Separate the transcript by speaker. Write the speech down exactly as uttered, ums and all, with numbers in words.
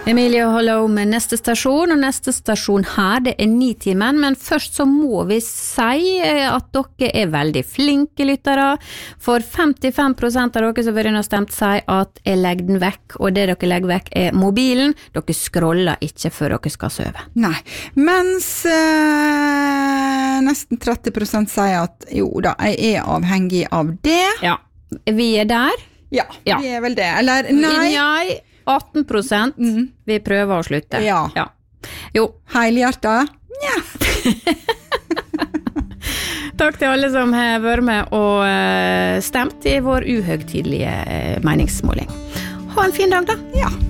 Speaker 1: Emilie holder om med neste stasjon, og neste stasjon her, det er Nitimen, men først så må vi si at dere er veldig flinke lyttere, for femtifem prosent av dere som har vært inne og stemt sier at jeg legger den vekk, og det dere legger vekk er mobilen, dere scroller ikke før dere skal sove.
Speaker 2: Nei, mens eh, nesten tretti prosent sier at jo da, jeg er avhengig av det.
Speaker 1: Ja, vi er der.
Speaker 2: Ja, ja. Vi er vel det, eller nei?
Speaker 1: Nei, atten prosent mm. vi prøver å slutte.
Speaker 2: Ja.
Speaker 1: ja. Jo.
Speaker 2: Helhjertet? Ja.
Speaker 1: Takk til alle som har vært med og stemt i vår uhøgtidlige meningsmåling. Ha en fin dag da.
Speaker 2: Ja.